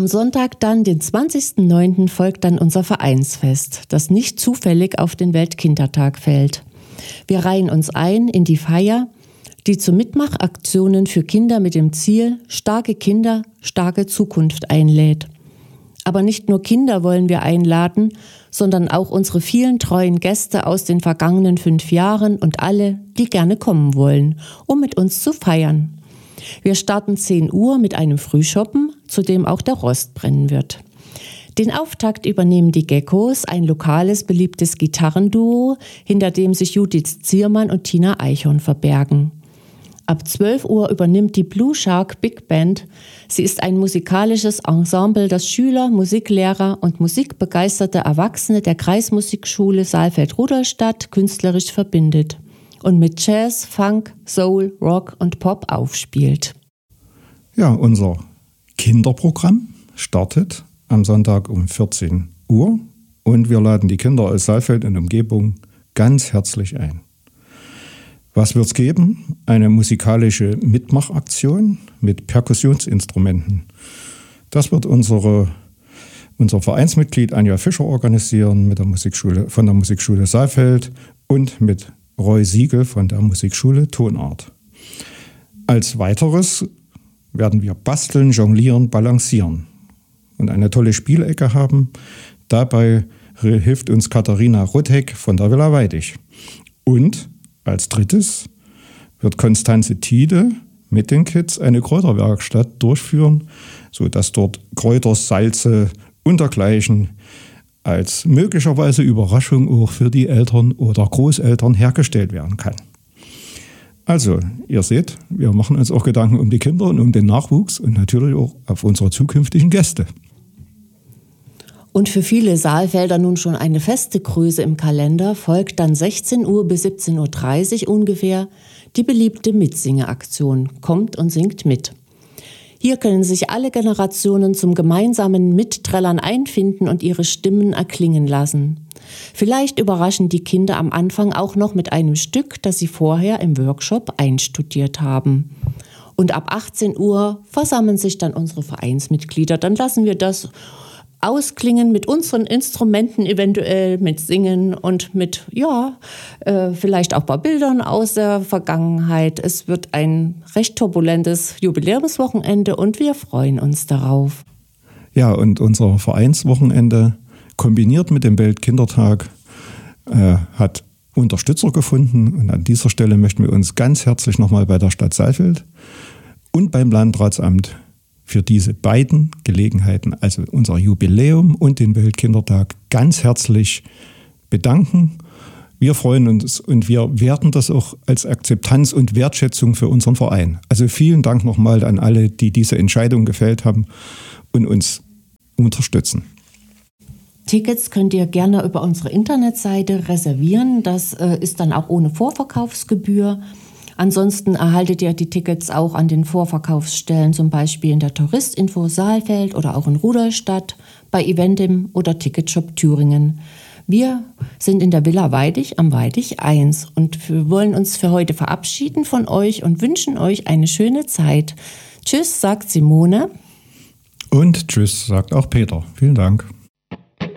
Sonntag dann, den 20.09., folgt dann unser Vereinsfest, das nicht zufällig auf den Weltkindertag fällt. Wir reihen uns ein in die Feier, die zu Mitmachaktionen für Kinder mit dem Ziel starke Kinder, starke Zukunft einlädt. Aber nicht nur Kinder wollen wir einladen, sondern auch unsere vielen treuen Gäste aus den vergangenen 5 Jahren und alle, die gerne kommen wollen, um mit uns zu feiern. Wir starten 10 Uhr mit einem Frühschoppen, zu dem auch der Rost brennen wird. Den Auftakt übernehmen die Geckos, ein lokales, beliebtes Gitarrenduo, hinter dem sich Judith Ziermann und Tina Eichhorn verbergen. Ab 12 Uhr übernimmt die Blue Shark Big Band. Sie ist ein musikalisches Ensemble, das Schüler, Musiklehrer und musikbegeisterte Erwachsene der Kreismusikschule Saalfeld-Rudolstadt künstlerisch verbindet und mit Jazz, Funk, Soul, Rock und Pop aufspielt. Ja, unser Kinderprogramm startet am Sonntag um 14 Uhr und wir laden die Kinder aus Saalfeld und Umgebung ganz herzlich ein. Was wird's geben? Eine musikalische Mitmachaktion mit Perkussionsinstrumenten. Das wird unser Vereinsmitglied Anja Fischer organisieren von der Musikschule Saalfeld und mit Roy Siegel von der Musikschule Tonart. Als weiteres werden wir basteln, jonglieren, balancieren und eine tolle Spielecke haben. Dabei hilft uns Katharina Ruttek von der Villa Weidig. Und als drittes wird Konstanze Tiede mit den Kids eine Kräuterwerkstatt durchführen, sodass dort Kräuter, Salze und dergleichen als möglicherweise Überraschung auch für die Eltern oder Großeltern hergestellt werden kann. Also, ihr seht, wir machen uns auch Gedanken um die Kinder und um den Nachwuchs und natürlich auch auf unsere zukünftigen Gäste. Und für viele Saalfelder nun schon eine feste Größe im Kalender folgt dann 16 Uhr bis 17.30 Uhr ungefähr die beliebte Mitsingeaktion Kommt und singt mit. Hier können sich alle Generationen zum gemeinsamen Mitträllern einfinden und ihre Stimmen erklingen lassen. Vielleicht überraschen die Kinder am Anfang auch noch mit einem Stück, das sie vorher im Workshop einstudiert haben. Und ab 18 Uhr versammeln sich dann unsere Vereinsmitglieder. Dann lassen wir das ausklingen mit unseren Instrumenten, eventuell mit Singen und mit, vielleicht auch ein paar Bildern aus der Vergangenheit. Es wird ein recht turbulentes Jubiläumswochenende und wir freuen uns darauf. Ja, und unser Vereinswochenende kombiniert mit dem Weltkindertag hat Unterstützer gefunden. Und an dieser Stelle möchten wir uns ganz herzlich nochmal bei der Stadt Saalfeld und beim Landratsamt für diese beiden Gelegenheiten, also unser Jubiläum und den Weltkindertag, ganz herzlich bedanken. Wir freuen uns und wir werten das auch als Akzeptanz und Wertschätzung für unseren Verein. Also vielen Dank nochmal an alle, die diese Entscheidung gefällt haben und uns unterstützen. Tickets könnt ihr gerne über unsere Internetseite reservieren. Das ist dann auch ohne Vorverkaufsgebühr. Ansonsten erhaltet ihr die Tickets auch an den Vorverkaufsstellen, zum Beispiel in der Touristinfo Saalfeld oder auch in Rudolstadt, bei Eventim oder Ticketshop Thüringen. Wir sind in der Villa Weidig am Weidig 1 und wir wollen uns für heute verabschieden von euch und wünschen euch eine schöne Zeit. Tschüss, sagt Simone. Und tschüss, sagt auch Peter. Vielen Dank.